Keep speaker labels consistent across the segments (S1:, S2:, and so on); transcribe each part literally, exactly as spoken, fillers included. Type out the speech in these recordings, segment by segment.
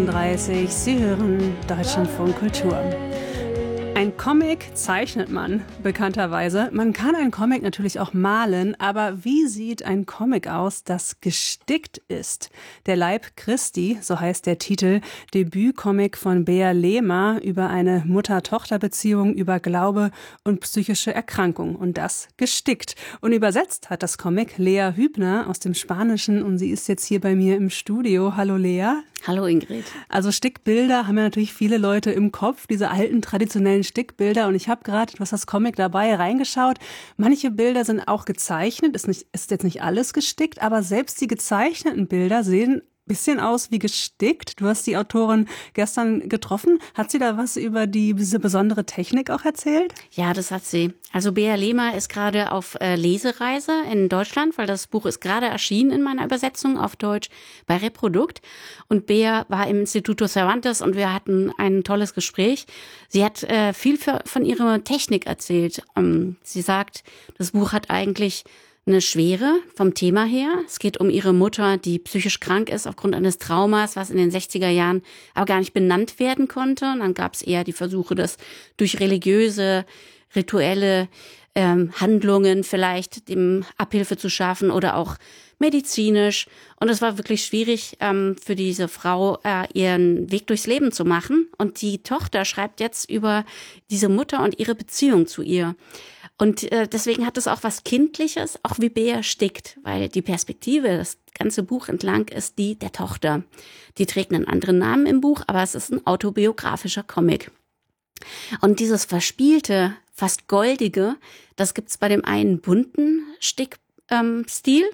S1: sechsunddreißig. Sie hören Deutschlandfunk Kultur. Ein Comic zeichnet man bekannterweise. Man kann einen Comic natürlich auch malen, aber wie sieht ein Comic aus, das gestickt ist? Der Leib Christi, so heißt der Titel, Debütcomic von Bea Lehmer über eine Mutter-Tochter-Beziehung, über Glaube und psychische Erkrankung. Und das gestickt. Und übersetzt hat das Comic Lea Hübner aus dem Spanischen und sie ist jetzt hier bei mir im Studio. Hallo Lea.
S2: Hallo Ingrid.
S1: Also Stickbilder haben ja natürlich viele Leute im Kopf, diese alten traditionellen Stickbilder. Und ich habe gerade, du hast das Comic dabei, reingeschaut. Manche Bilder sind auch gezeichnet, ist, nicht, ist jetzt nicht alles gestickt, aber selbst die gezeichneten Bilder sehen ein bisschen aus wie gestickt. Du hast die Autorin gestern getroffen. Hat sie da was über die, diese besondere Technik auch erzählt?
S2: Ja, das hat sie. Also Bea Lehmer ist gerade auf äh, Lesereise in Deutschland, weil das Buch ist gerade erschienen in meiner Übersetzung auf Deutsch bei Reprodukt. Und Bea war im Instituto Cervantes und wir hatten ein tolles Gespräch. Sie hat äh, viel für, von ihrer Technik erzählt. Ähm, sie sagt, das Buch hat eigentlich eine Schwere vom Thema her. Es geht um ihre Mutter, die psychisch krank ist aufgrund eines Traumas, was in den sechziger Jahren aber gar nicht benannt werden konnte. Und dann gab es eher die Versuche, das durch religiöse, rituelle ähm, Handlungen vielleicht dem Abhilfe zu schaffen oder auch medizinisch. Und es war wirklich schwierig ähm, für diese Frau, äh, ihren Weg durchs Leben zu machen. Und die Tochter schreibt jetzt über diese Mutter und ihre Beziehung zu ihr. Und äh, deswegen hat es auch was Kindliches, auch wie Bea stickt, weil die Perspektive, das ganze Buch entlang, ist die der Tochter. Die trägt einen anderen Namen im Buch, aber es ist ein autobiografischer Comic. Und dieses verspielte, fast goldige, das gibt's bei dem einen bunten Stickstil. Ähm, Stil.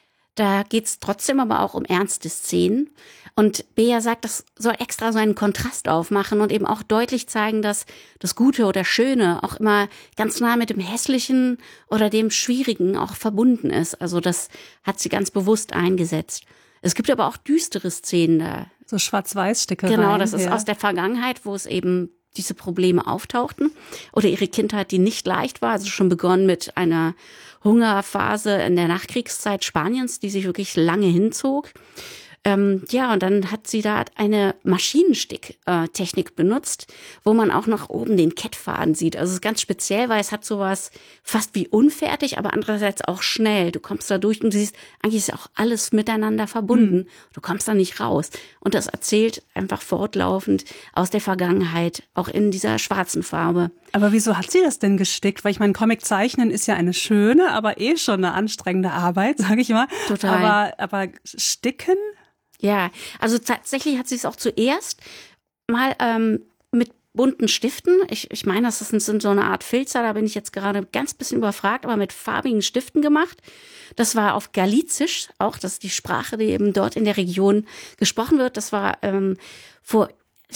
S2: Da geht's trotzdem aber auch um ernste Szenen. Und Bea sagt, das soll extra so einen Kontrast aufmachen und eben auch deutlich zeigen, dass das Gute oder Schöne auch immer ganz nah mit dem Hässlichen oder dem Schwierigen auch verbunden ist. Also das hat sie ganz bewusst eingesetzt. Es gibt aber auch düstere Szenen da.
S1: So Schwarz-Weiß-Stickereien.
S2: Genau, das ist
S1: ja.
S2: aus der Vergangenheit, wo es eben diese Probleme auftauchten. Oder ihre Kindheit, die nicht leicht war. Also schon begonnen mit einer Hungerphase in der Nachkriegszeit Spaniens, die sich wirklich lange hinzog. Ähm, ja, und dann hat sie da eine Maschinenstick-Technik benutzt, wo man auch nach oben den Kettfaden sieht. Also es ist ganz speziell, weil es hat sowas fast wie unfertig, aber andererseits auch schnell. Du kommst da durch und du siehst, eigentlich ist auch alles miteinander verbunden. Mhm. Du kommst da nicht raus. Und das erzählt einfach fortlaufend aus der Vergangenheit, auch in dieser schwarzen Farbe.
S1: Aber wieso hat sie das denn gestickt? Weil ich meine, Comic zeichnen ist ja eine schöne, aber eh schon eine anstrengende Arbeit, sage ich mal.
S2: Total.
S1: Aber, aber sticken?
S2: Ja, also tatsächlich hat sie es auch zuerst mal ähm, mit bunten Stiften, ich, ich meine, das sind so eine Art Filzer, da bin ich jetzt gerade ganz bisschen überfragt, aber mit farbigen Stiften gemacht. Das war auf Galizisch, auch das ist die Sprache, die eben dort in der Region gesprochen wird. Das war ähm, vor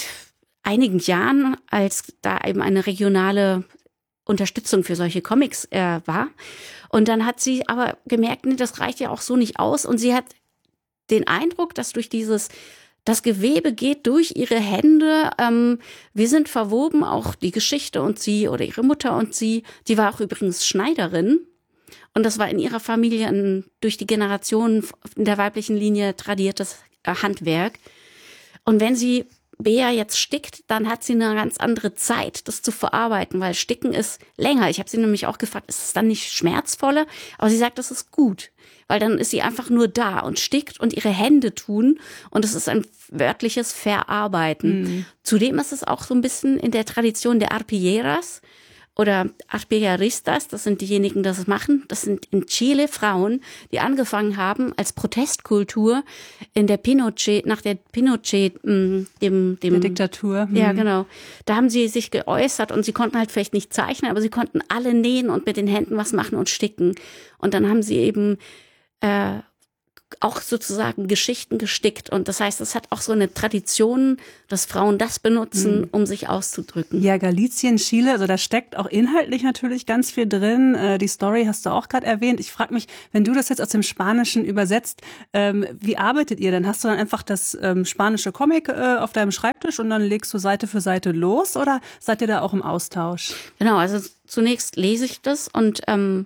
S2: einigen Jahren, als da eben eine regionale Unterstützung für solche Comics äh, war. Und dann hat sie aber gemerkt, nee, das reicht ja auch so nicht aus. Und sie hat den Eindruck, dass durch dieses, das Gewebe geht durch ihre Hände. Ähm, wir sind verwoben, auch die Geschichte und sie oder ihre Mutter und sie. Die war auch übrigens Schneiderin. Und das war in ihrer Familie ein durch die Generationen in der weiblichen Linie tradiertes äh, Handwerk. Und wenn sie Bea jetzt stickt, dann hat sie eine ganz andere Zeit, das zu verarbeiten, weil Sticken ist länger. Ich habe sie nämlich auch gefragt, ist es dann nicht schmerzvoller? Aber sie sagt, das ist gut, weil dann ist sie einfach nur da und stickt und ihre Hände tun und es ist ein wörtliches Verarbeiten. Mhm. Zudem ist es auch so ein bisschen in der Tradition der Arpilleras oder Arpilleristas, das sind diejenigen, die das machen. Das sind in Chile Frauen, die angefangen haben als Protestkultur in der Pinochet, nach der Pinochet, dem, dem
S1: der Diktatur.
S2: Ja, genau. Da haben sie sich geäußert und sie konnten halt vielleicht nicht zeichnen, aber sie konnten alle nähen und mit den Händen was machen und sticken. Und dann haben sie eben äh, auch sozusagen Geschichten gestickt. Und das heißt, es hat auch so eine Tradition, dass Frauen das benutzen, mhm. um sich auszudrücken.
S1: Ja, Galicien, Chile, also da steckt auch inhaltlich natürlich ganz viel drin. Äh, die Story hast du auch gerade erwähnt. Ich frage mich, wenn du das jetzt aus dem Spanischen übersetzt, ähm, wie arbeitet ihr denn? Hast du dann einfach das ähm, spanische Comic äh, auf deinem Schreibtisch und dann legst du Seite für Seite los oder seid ihr da auch im Austausch?
S2: Genau, also zunächst lese ich das und ähm,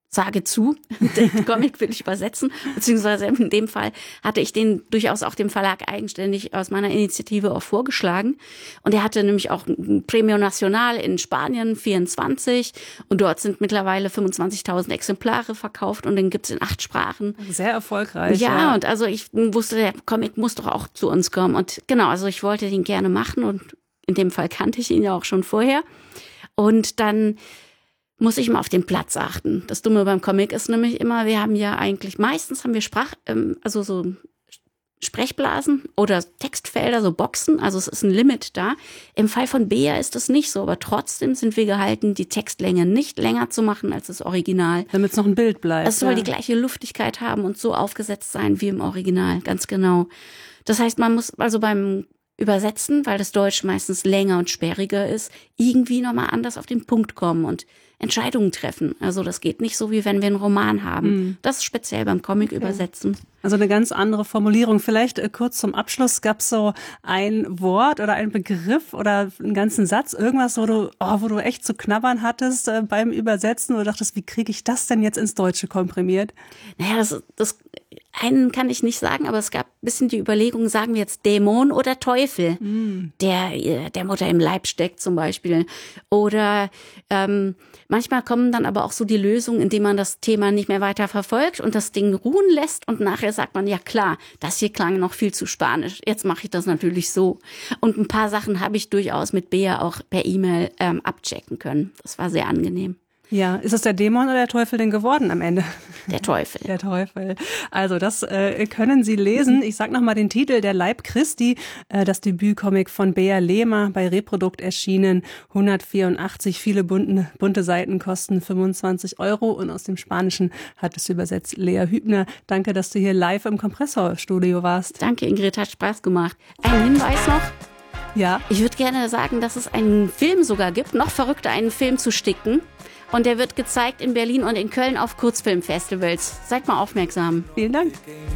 S2: sage zu, den Comic will ich übersetzen, beziehungsweise in dem Fall hatte ich den durchaus auch dem Verlag eigenständig aus meiner Initiative auch vorgeschlagen. Und er hatte nämlich auch ein Premio Nacional in Spanien, vierundzwanzig, und dort sind mittlerweile fünfundzwanzigtausend Exemplare verkauft und den gibt's in acht Sprachen.
S1: Sehr erfolgreich.
S2: Ja,
S1: ja,
S2: und also ich wusste, der Comic muss doch auch zu uns kommen. Und genau, also ich wollte den gerne machen und in dem Fall kannte ich ihn ja auch schon vorher. Und dann muss ich mal auf den Platz achten. Das Dumme beim Comic ist nämlich immer, wir haben ja eigentlich, meistens haben wir Sprach, ähm, also so Sprechblasen oder Textfelder, so Boxen, also es ist ein Limit da. Im Fall von Bea ist das nicht so, aber trotzdem sind wir gehalten, die Textlänge nicht länger zu machen als das Original.
S1: Damit es noch ein Bild bleibt.
S2: Es soll
S1: ja.
S2: die gleiche Luftigkeit haben und so aufgesetzt sein wie im Original, ganz genau. Das heißt, man muss also beim Übersetzen, weil das Deutsch meistens länger und sperriger ist, irgendwie nochmal anders auf den Punkt kommen und Entscheidungen treffen. Also das geht nicht so, wie wenn wir einen Roman haben. Mhm. Das ist speziell beim Comic okay. übersetzen.
S1: Also eine ganz andere Formulierung. Vielleicht äh, kurz zum Abschluss, gab es so ein Wort oder einen Begriff oder einen ganzen Satz, irgendwas, wo du, oh, wo du echt zu knabbern hattest äh, beim Übersetzen oder dachtest, wie kriege ich das denn jetzt ins Deutsche komprimiert?
S2: Naja, das, das einen kann ich nicht sagen, aber es gab ein bisschen die Überlegung, sagen wir jetzt Dämon oder Teufel, mm. der der Mutter im Leib steckt zum Beispiel. Oder ähm, manchmal kommen dann aber auch so die Lösungen, indem man das Thema nicht mehr weiter verfolgt und das Ding ruhen lässt und nachher sagt man, ja klar, das hier klang noch viel zu spanisch, jetzt mache ich das natürlich so. Und ein paar Sachen habe ich durchaus mit Bea auch per E-Mail ähm, abchecken können. Das war sehr angenehm.
S1: Ja, ist es der Dämon oder der Teufel denn geworden am Ende?
S2: Der Teufel.
S1: Der Teufel. Also das äh, können Sie lesen. Ich sag nochmal den Titel, Der Leib Christi, äh, das Debütcomic von Bea Lehmer, bei Reprodukt erschienen, hundertvierundachtzig, viele bunte, bunte Seiten, kosten fünfundzwanzig Euro und aus dem Spanischen hat es übersetzt Lea Hübner. Danke, dass du hier live im Kompressorstudio warst.
S2: Danke, Ingrid, hat Spaß gemacht. Ein Hinweis noch.
S1: Ja.
S2: Ich würde gerne sagen, dass es einen Film sogar gibt, noch verrückter, einen Film zu sticken. Und der wird gezeigt in Berlin und in Köln auf Kurzfilmfestivals. Seid mal aufmerksam.
S1: Vielen Dank.